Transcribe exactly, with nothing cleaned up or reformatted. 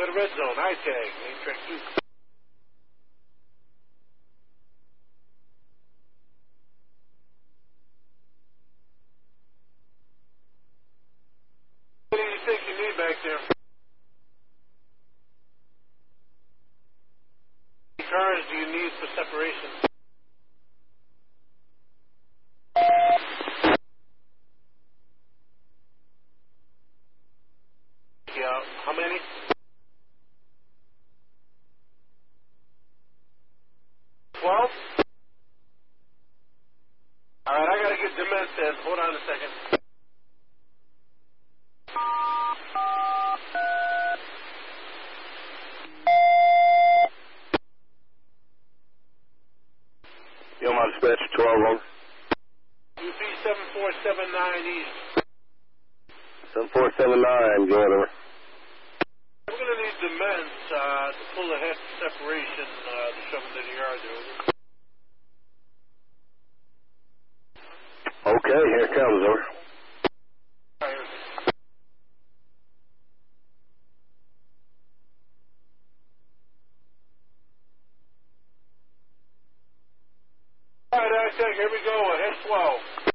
the red zone. I tag. Main track two. What do you think you need back there? How many cars do you need for separation? Yeah, how many? Twelve? Alright, I gotta get Dement then. Hold on a second. Yuma dispatch twelve over. U P seven four seven nine East. seven four seven nine, go over. We're going to need Dement uh, to pull ahead separation uh, to shove into the yard there. Okay, here it comes, over. All right, I take, here we go, S twelve.